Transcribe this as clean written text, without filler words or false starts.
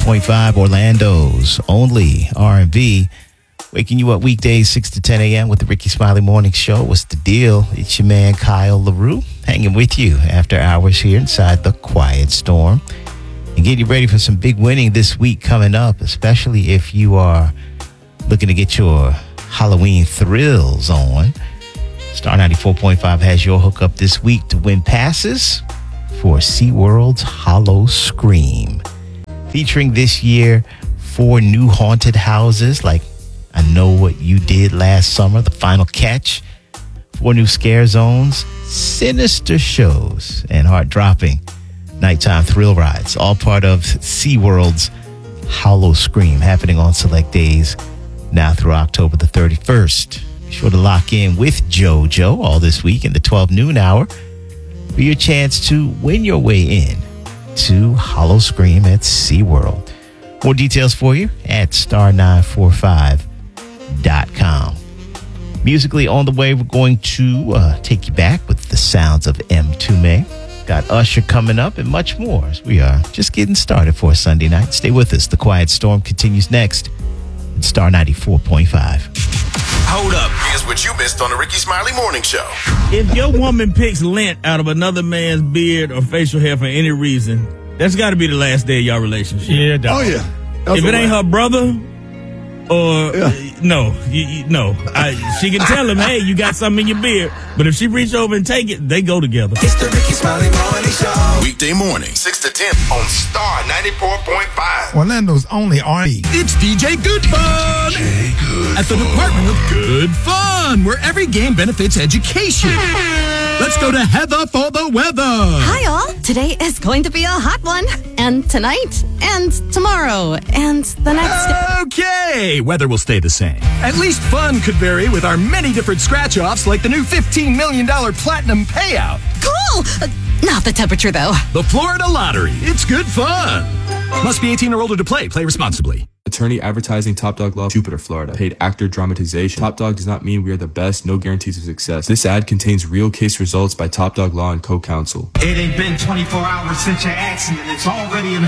94.5, Orlando's only R&B. Waking you up weekdays 6 to 10 a.m. with the Ricky Smiley Morning Show. What's the deal? It's your man, Kyle LaRue, hanging with you after hours here inside the Quiet Storm. And getting you ready for some big winning this week coming up, especially if you are looking to get your Halloween thrills on. Star 94.5 has your hookup this week to win passes for SeaWorld's Howl-O-Scream. Featuring this year 4 new haunted houses like I Know What You Did Last Summer, The Final Catch, 4 new scare zones, sinister shows, and heart-dropping nighttime thrill rides. All part of SeaWorld's Howl-O-Scream, happening on select days now through October the 31st. Be sure to lock in with JoJo all this week in the 12 noon hour for your chance to win your way in to Howl-O-Scream at SeaWorld. More details for you at star945.com. Musically on the way, we're going to take you back with the sounds of M2May. Got Usher coming up and much more as we are just getting started for a Sunday night. Stay with us. The Quiet Storm continues next at Star 94.5. Hold up. Here's what you missed on the Ricky Smiley Morning Show. If your woman picks lint out of another man's beard or facial hair for any reason, that's got to be the last day of y'all relationship. Yeah, dog. Oh, yeah. If it ain't her brother, or no, no. She can tell him, hey, you got something in your beard. But if she reach over and take it, they go together. It's the Ricky Smiley Morning Show. Weekday morning, 6 to 10 on Star 94.5. Orlando's only R&B. It's DJ Good Fun at the Department of Good Fun, where every game benefits education. Let's go to Heather for the weather. Hi, all. Today is going to be a hot one. And tonight, and tomorrow, and the next day. Okay, weather will stay the same. At least fun could vary with our many different scratch-offs, like the new $15 million platinum payout. Cool! Not the temperature, though. The Florida Lottery. It's good fun. Must be 18 or older to play. Play responsibly. Attorney advertising Top Dog Law, Jupiter, Florida. Paid actor dramatization. Top Dog does not mean we are the best. No guarantees of success. This ad contains real case results by Top Dog Law and co-counsel. It ain't been 24 hours since your accident. It's already in